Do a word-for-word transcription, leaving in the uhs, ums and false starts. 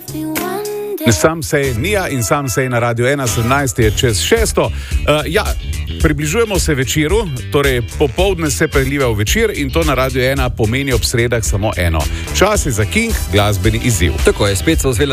Sam sej Nija in sam sej na Radio ena, sedemnajst je čez šesto. Uh, ja, približujemo se večeru, torej popoldne se preliva v večer in to na Radio ena pomeni ob sredah samo eno. Čas je za King, glasbeni izziv. Tako je, spet so vzvela